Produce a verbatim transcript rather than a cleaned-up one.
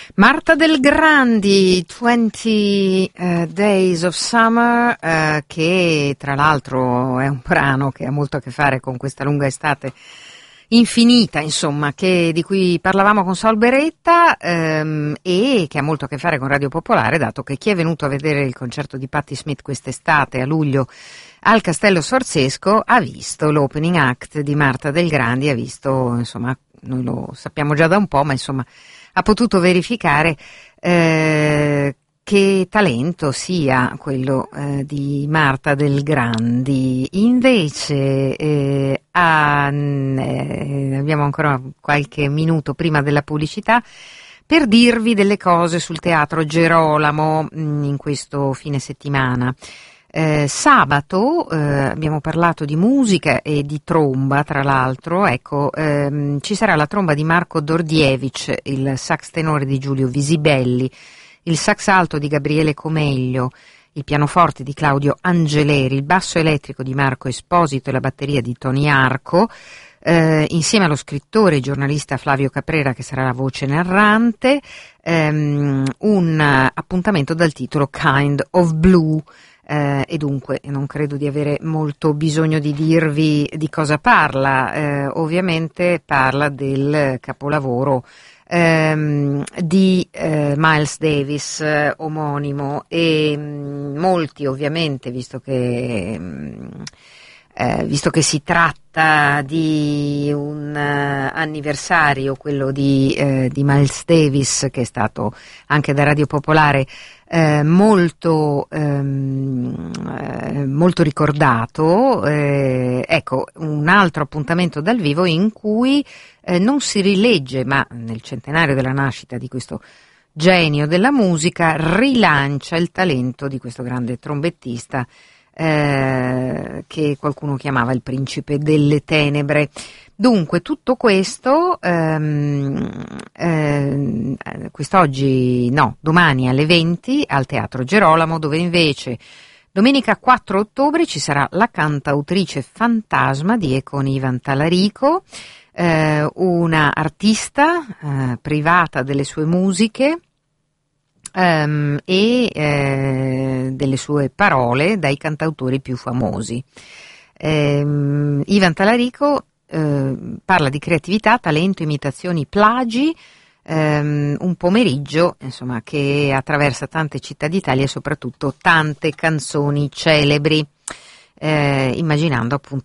Marta Del Grandi, twenty uh, Days of Summer, uh, che tra l'altro è un brano che ha molto a che fare con questa lunga estate infinita, insomma, che, di cui parlavamo con Saul Beretta, ehm, e che ha molto a che fare con Radio Popolare, dato che chi è venuto a vedere il concerto di Patti Smith quest'estate a luglio al Castello Sforzesco ha visto l'opening act di Marta Del Grandi, ha visto, insomma, noi lo sappiamo già da un po', ma insomma ha potuto verificare eh, che talento sia quello eh, di Marta Del Grandi. Invece eh, a, eh, abbiamo ancora qualche minuto prima della pubblicità per dirvi delle cose sul Teatro Gerolamo mh, in questo fine settimana. Eh, sabato eh, abbiamo parlato di musica e di tromba, tra l'altro, ecco, ehm, ci sarà la tromba di Marco Dordievich, il sax tenore di Giulio Visibelli, il sax alto di Gabriele Comeglio, il pianoforte di Claudio Angeleri, il basso elettrico di Marco Esposito e la batteria di Tony Arco, eh, insieme allo scrittore e giornalista Flavio Caprera, che sarà la voce narrante, ehm, un appuntamento dal titolo Kind of Blue. Eh, e dunque non credo di avere molto bisogno di dirvi di cosa parla, eh, ovviamente parla del capolavoro ehm, di eh, Miles Davis, eh, omonimo, e mh, molti ovviamente, visto che mh, eh, visto che si tratta di un uh, anniversario, quello di, eh, di Miles Davis, che è stato anche da Radio Popolare Eh, molto, ehm, eh, molto ricordato, eh, ecco, un altro appuntamento dal vivo in cui eh, non si rilegge, ma nel centenario della nascita di questo genio della musica rilancia il talento di questo grande trombettista eh, che qualcuno chiamava il principe delle tenebre. Dunque, tutto questo ehm, ehm, quest'oggi, no, domani alle venti al Teatro Gerolamo, dove invece domenica quattro ottobre ci sarà la cantautrice Fantasma di con Ivan Talarico, eh, una artista eh, privata delle sue musiche ehm, e eh, delle sue parole dai cantautori più famosi. Eh, Ivan Talarico Eh, parla di creatività, talento, imitazioni, plagi, ehm, un pomeriggio insomma che attraversa tante città d'Italia e soprattutto tante canzoni celebri, eh, immaginando appunto